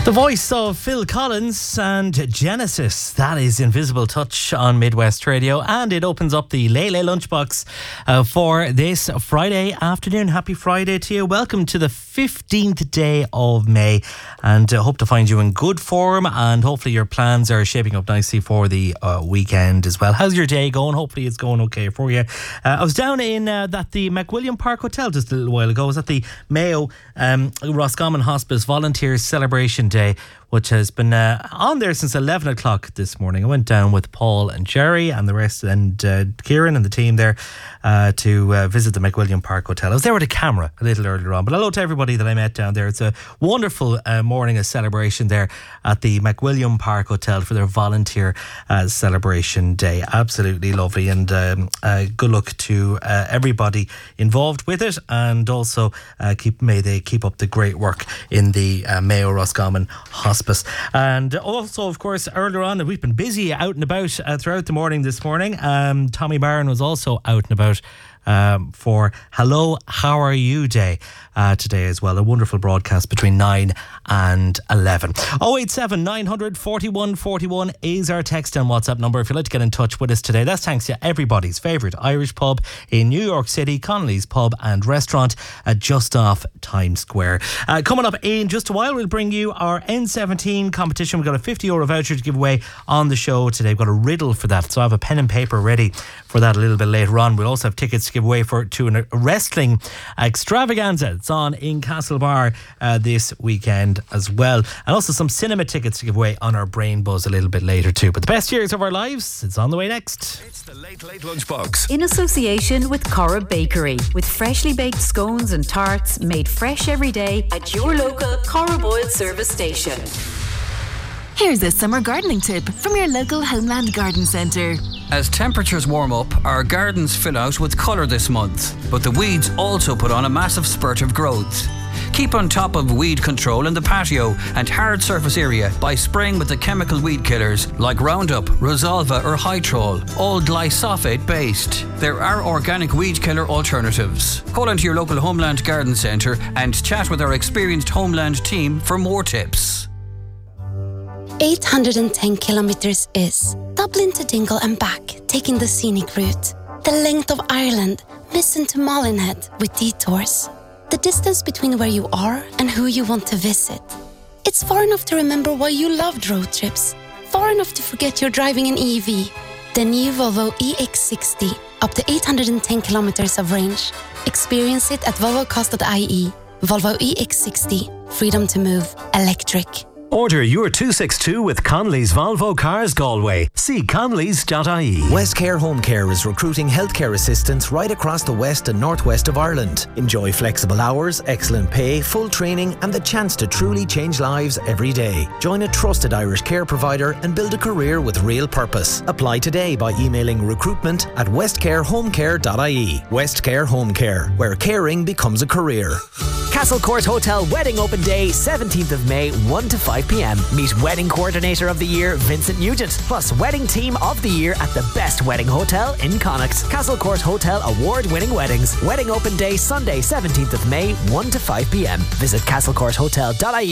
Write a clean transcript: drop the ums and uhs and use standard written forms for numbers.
The voice of Phil Collins and Genesis. That is Invisible Touch on Midwest Radio, and it opens up the Lele Lunchbox for this Friday afternoon. Happy Friday to you. Welcome to the 15th day of May, and hope to find you in good form, and hopefully your plans are shaping up nicely for the weekend as well. How's your day going? Hopefully it's going okay for you. I was down in the McWilliam Park Hotel just a little while ago. I was at the Mayo Roscommon Hospice Volunteers Celebration Day, which has been on there since 11 o'clock this morning. I went down with Paul and Jerry and the rest, and Kieran and the team there to visit the McWilliam Park Hotel. I was there with a camera a little earlier on, but hello to everybody that I met down there. It's a wonderful morning of celebration there at the McWilliam Park Hotel for their volunteer celebration day. Absolutely lovely, and good luck to everybody involved with it, and also may they keep up the great work in the Mayo Roscommon Hospice. And also, of course, earlier on, we've been busy out and about throughout the morning this morning. Tommy Barron was also out and about for Hello, How Are You Day today as well. A wonderful broadcast between 9 and 11. 087 900 41 41 is our text and WhatsApp number if you'd like to get in touch with us today. That's thanks to everybody's favourite Irish pub in New York City, Connolly's Pub and Restaurant, just off Times Square. Coming up in just a while, we'll bring you our N17 competition. We've got a €50 voucher to give away on the show today. We've got a riddle for that, so I have a pen and paper ready for that a little bit later on. We'll also have tickets to give away to a wrestling extravaganza. It's on in Castlebar this weekend as well, and also some cinema tickets to give away on our Brain Buzz a little bit later too. But the best years of our lives, it's on the way next. It's the Late Lunchbox in association with Cora Bakery, with freshly baked scones and tarts made fresh every day at your local Cora Boyle service station. Here's a summer gardening tip from your local Homeland Garden Centre. As temperatures warm up, our gardens fill out with colour this month, but the weeds also put on a massive spurt of growth. Keep on top of weed control in the patio and hard surface area by spraying with the chemical weed killers like Roundup, Rosalva or Hytrol, all glyphosate based. There are organic weed killer alternatives. Call into your local Homeland Garden Centre and chat with our experienced Homeland team for more tips. 810 kilometres is Dublin to Dingle and back, taking the scenic route. The length of Ireland, Missen to Molinhead with detours. The distance between where you are and who you want to visit. It's far enough to remember why you loved road trips. Far enough to forget you're driving an EV. The new Volvo EX60, up to 810 kilometres of range. Experience it at volvocast.ie. Volvo EX60, freedom to move, electric. Order your 262 with Connolly's Volvo Cars Galway. See connellys.ie. West Care Home Care is recruiting healthcare assistants right across the west and northwest of Ireland. Enjoy flexible hours, excellent pay, full training and the chance to truly change lives every day. Join a trusted Irish care provider and build a career with real purpose. Apply today by emailing recruitment@westcarehomecare.ie. West Care Home Care, where caring becomes a career. Castle Court Hotel Wedding Open Day, 17th of May, 1 to 5 p.m. Meet Wedding Coordinator of the Year, Vincent Nugent, plus Wedding Team of the Year at the best wedding hotel in Connacht. Castle Court Hotel award-winning weddings. Wedding Open Day, Sunday, 17th of May, 1 to 5 p.m. Visit castlecourthotel.ie.